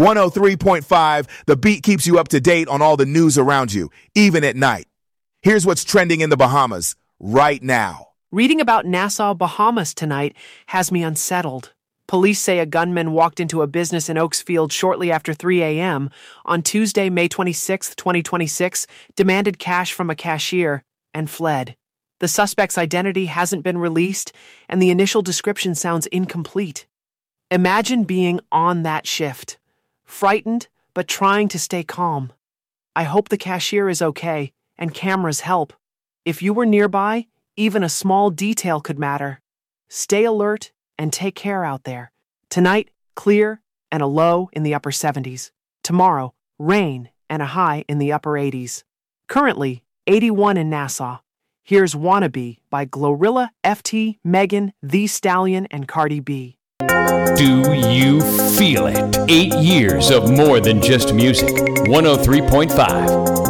103.5, The Beat keeps you up to date on all the news around you, even at night. Here's what's trending in the Bahamas right now. Reading about Nassau, Bahamas tonight has me unsettled. Police say a gunman walked into a business in Oaksfield shortly after 3 a.m. on Tuesday, May 26, 2026, demanded cash from a cashier, and fled. The suspect's identity hasn't been released, and the initial description sounds incomplete. Imagine being on that shift, frightened but trying to stay calm. I hope the cashier is okay, and cameras help. If you were nearby, even a small detail could matter. Stay alert and take care out there. Tonight, clear and a low in the upper 70s. Tomorrow, rain and a high in the upper 80s. Currently, 81 in Nassau. Here's Wannabe by Glorilla, FT, Megan, The Stallion, and Cardi B. Do you feel it? 8 years of more than just music. 103.5